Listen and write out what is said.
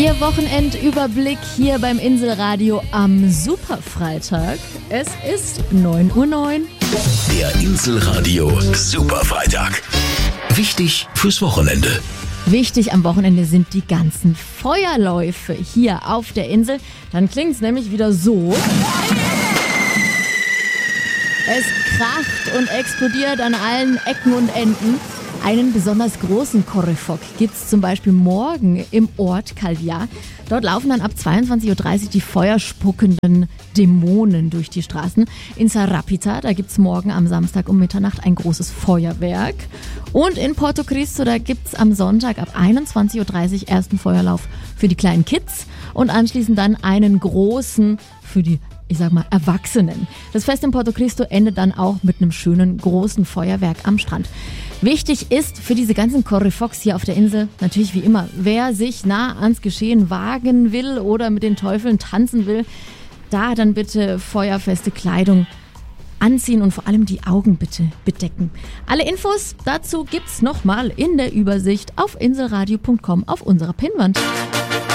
Ihr Wochenendüberblick hier beim Inselradio am Superfreitag. Es ist 9:09 Uhr. Der Inselradio Superfreitag. Wichtig fürs Wochenende. Wichtig am Wochenende sind die ganzen Feuerläufe hier auf der Insel. Dann klingt es nämlich wieder so. Es kracht und explodiert an allen Ecken und Enden. Einen besonders großen Correfoc gibt es zum Beispiel morgen im Ort Calviá. Dort laufen dann ab 22:30 Uhr die feuerspuckenden Dämonen durch die Straßen. In Sarapita, da gibt es morgen am Samstag um Mitternacht ein großes Feuerwerk. Und in Porto Cristo, da gibt es am Sonntag ab 21:30 Uhr ersten Feuerlauf für die kleinen Kids und anschließend dann einen großen für die Erwachsenen. Das Fest in Porto Cristo endet dann auch mit einem schönen großen Feuerwerk am Strand. Wichtig ist für diese ganzen Correfocs hier auf der Insel natürlich wie immer, wer sich nah ans Geschehen wagen will oder mit den Teufeln tanzen will, da dann bitte feuerfeste Kleidung anziehen und vor allem die Augen bitte bedecken. Alle Infos dazu gibt's nochmal in der Übersicht auf inselradio.com auf unserer Pinnwand.